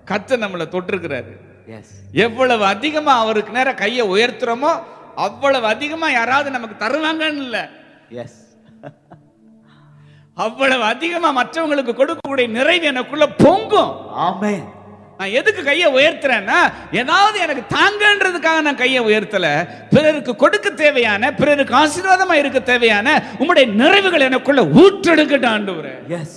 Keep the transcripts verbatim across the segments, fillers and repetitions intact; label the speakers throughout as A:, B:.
A: கர்த்தர் நம்மளை தொட்டிருக்கிறாரு.
B: எஸ்.
A: எவ்வளவு அதிகமா அவருக்கு நேரம் கையை உயர்த்துறோமோ அவ்வளவு அதிகமா யாராவது நமக்கு தருவாங்கன்னு இல்ல,
B: எஸ்,
A: அவ்வளவு அதிகமா மற்றவங்களுக்கு கொடுக்கக்கூடிய நிறைவு எனக்குள்ள பொங்கும்.
B: ஆமென்.
A: நான் எதுக்கு கையை உயர்த்துறேன்னா, ஏதாவது எனக்கு தாங்கன்றதுக்காக நான் கையை உயர்த்தல. பிறருக்கு கொடுக்க தேவையான, பிறருக்கு ஆசீர்வாதமா இருக்க தேவையான உம்முடைய நிறைவுகள் எனக்குள்ள ஊற்றெடுக்கட்டும் ஆண்டவரே.
B: எஸ்.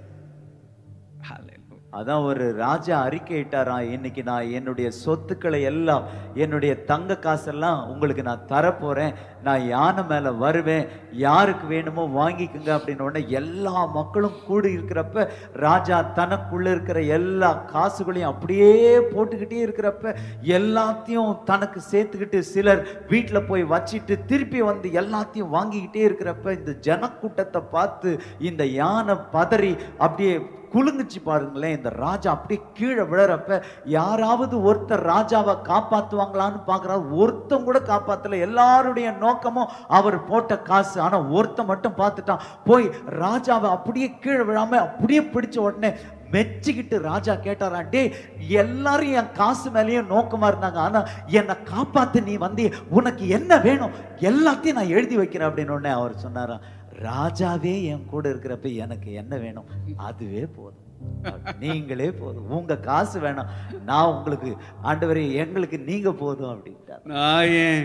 B: அதான் ஒரு ராஜா அறிக்கையிட்டாரா, இன்னைக்கு நான் என்னுடைய சொத்துக்களை எல்லாம், என்னுடைய தங்க காசெல்லாம் உங்களுக்கு நான் தரப்போறேன், நான் யானை மேல வருவேன், யாருக்கு வேணுமோ வாங்கிக்குங்க அப்படின்னு உடனே எல்லா மக்களும் கூடி இருக்கிறப்ப ராஜா தனக்குள்ள இருக்கிற எல்லா காசுகளையும் அப்படியே போட்டுக்கிட்டே இருக்கிறப்ப எல்லாத்தையும் தனக்கு சேர்த்துக்கிட்டு சிலர் வீட்டில் போய் வச்சிட்டு திருப்பி வந்து எல்லாத்தையும் வாங்கிக்கிட்டே இருக்கிறப்ப இந்த ஜனக்கூட்டத்தை பார்த்து இந்த யானை பதறி அப்படியே குலுங்குச்சு பாருங்களேன். இந்த ராஜா அப்படியே கீழே விழறப்ப யாராவது ஒருத்தர் ராஜாவை காப்பாத்துவாங்களான்னு பாக்குறாரு. ஒருத்தம் கூட காப்பாத்தல. எல்லாருடைய நோக்கமும் அவர் போட்ட காசு. ஆனா ஒருத்தன் மட்டும் பார்த்துட்டான். போய் ராஜாவை அப்படியே கீழே விழாம அப்படியே பிடிச்ச உடனே மெச்சிக்கிட்டு ராஜா கேட்டாரா, டே எல்லாரும் என் காசு மேலேயும் நோக்கமா இருந்தாங்க, ஆனா என்னை காப்பாத்து நீ வந்து உனக்கு என்ன வேணும் எல்லாத்தையும் நான் எழுதி வைக்கிறேன் அப்படின்னு உடனே அவர் சொன்னாரா, ராஜாவே என் கூட இருக்கிறப்ப எனக்கு என்ன வேணும் அதுவே போதும், நீங்களே போதும், உங்க காசு வேணாம், நான் உங்களுக்கு ஆண்டவரே எங்களுக்கு நீங்க போதும் அப்படின்ட்டார்.